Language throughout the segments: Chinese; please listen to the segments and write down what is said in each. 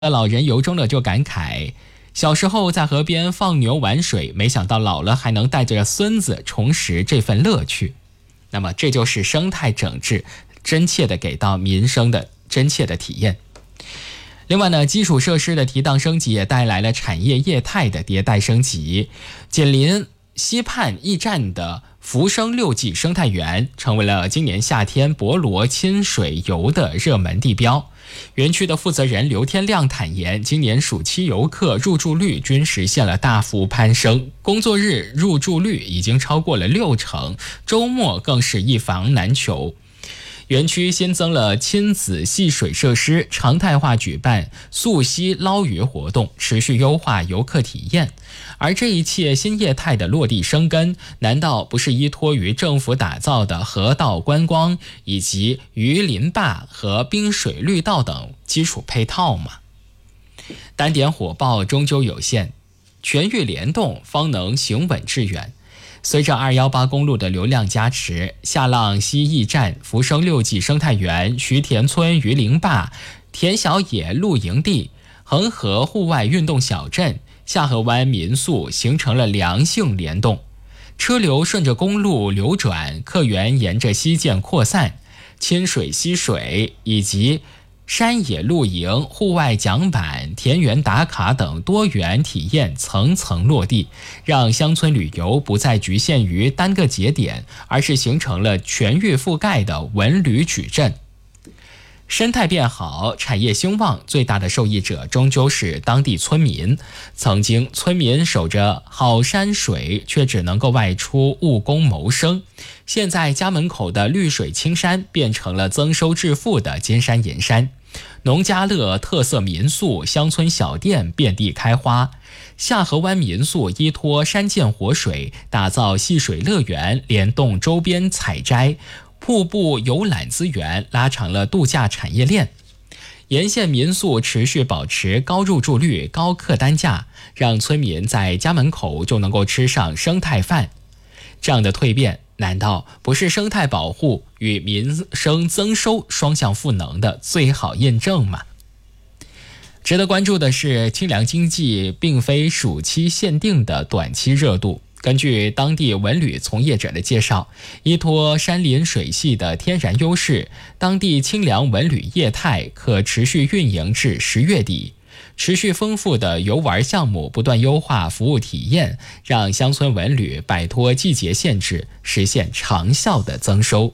老人由衷的就感慨，小时候在河边放牛玩水，没想到老了还能带着孙子重拾这份乐趣。那么这就是生态整治真切的给到民生的真切的体验。另外呢，基础设施的提档升级也带来了产业业态的迭代升级。紧邻西畔驿站的福生六记生态园成为了今年夏天博罗亲水游的热门地标。园区的负责人刘天亮坦言，今年暑期游客入住率均实现了大幅攀升，工作日入住率已经超过了60%，周末更是一房难求。园区新增了亲子戏水设施，常态化举办溯溪捞鱼活动，持续优化游客体验。而这一切新业态的落地生根，难道不是依托于政府打造的河道观光以及鱼鳞坝和滨水绿道等基础配套吗？单点火爆终究有限，全域联动方能行稳致远。随着218公路的流量加持，下浪溪驿站、福生六记生态园、徐田村鱼鳞坝、田小野露营地、恒河户外运动小镇、下河湾民宿形成了良性联动，车流顺着公路流转，客源沿着溪涧扩散，亲水溪水以及山野露营、户外桨板、田园打卡等多元体验层层落地，让乡村旅游不再局限于单个节点，而是形成了全域覆盖的文旅矩阵。生态变好，产业兴旺，最大的受益者终究是当地村民。曾经村民守着好山水，却只能够外出务工谋生，现在家门口的绿水青山变成了增收致富的金山银山。农家乐、特色民宿、乡村小店遍地开花，下河湾民宿依托山涧活水，打造戏水乐园，联动周边采摘、瀑布游览资源，拉长了度假产业链。沿线民宿持续保持高入住率、高客单价，让村民在家门口就能够吃上生态饭。这样的蜕变，难道不是生态保护与民生增收双向赋能的最好印证吗？值得关注的是，清凉经济并非暑期限定的短期热度。根据当地文旅从业者的介绍，依托山林水系的天然优势，当地清凉文旅业态可持续运营至10月底。持续丰富的游玩项目不断优化服务体验，让乡村文旅摆脱季节限制，实现长效的增收。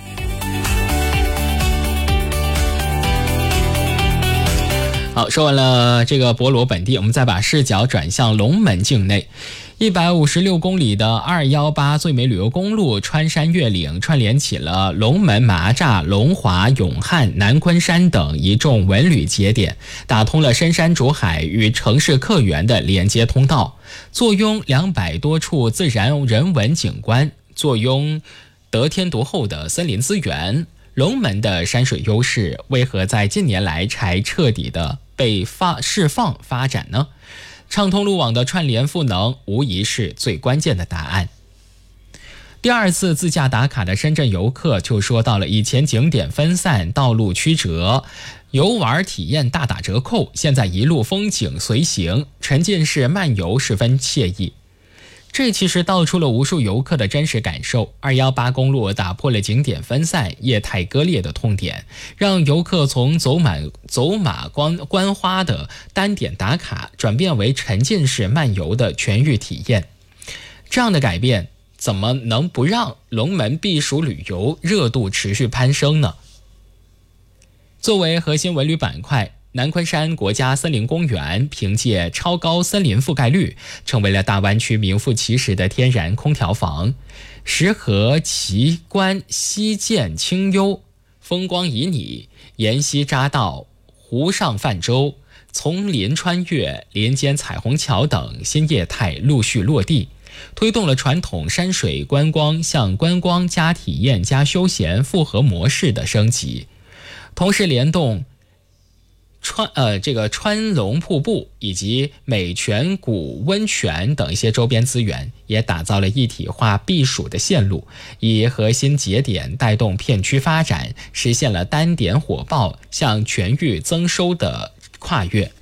好，说完了这个博罗本地，我们再把视角转向龙门境内。156公里的218最美旅游公路穿山越岭，串联起了龙门、麻栅、龙华、永汉、南昆山等一众文旅节点，打通了深山竹海与城市客源的连接通道，坐拥200多处自然人文景观，坐拥得天独厚的森林资源。龙门的山水优势为何在近年来才彻底的被释放发展呢？畅通路网的串联赋能无疑是最关键的答案。第二次自驾打卡的深圳游客就说到了，以前景点分散，道路曲折，游玩体验大打折扣，现在一路风景随行，沉浸式漫游十分惬意。这其实道出了无数游客的真实感受。218公路打破了景点分散、业态割裂的痛点，让游客从走马观花的单点打卡转变为沉浸式漫游的全域体验。这样的改变怎么能不让龙门避暑旅游热度持续攀升呢？作为核心文旅板块，南昆山国家森林公园凭借超高森林覆盖率，成为了大湾区名副其实的天然空调房。石河奇观溪涧清幽，风光旖旎，沿溪匝道、湖上泛舟、丛林穿越、林间彩虹桥等新业态陆续落地，推动了传统山水观光向观光加体验加休闲复合模式的升级，同时联动川龙瀑布以及美泉谷温泉等一些周边资源，也打造了一体化避暑的线路，以核心节点带动片区发展，实现了单点火爆向全域增收的跨越。